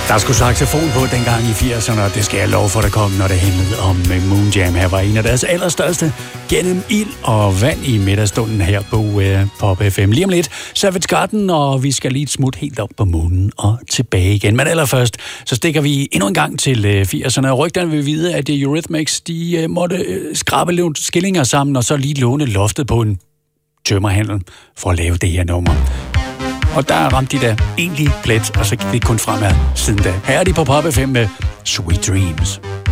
Der skulle saxofon på dengang i 80'erne, og det skal jeg love for, der kom, når det handlede om Moon Jam. Her var en af deres allerstørste gennem ild og vand i middagsstunden her på Pop FM. Lige om lidt, Savage Garden, og vi skal lige et smut helt op på månen og tilbage igen. Men allerførst, så stikker vi endnu en gang til 80'erne. Rygterne vil vide, at Eurythmics, de måtte skrabe lidt skillinger sammen, og så lige låne loftet på en tømmerhandel for at lave det her nummer. Og der ramte de der egentlig plet, og så gik det kun fremad siden da. Her er de på Pop FM med Sweet Dreams.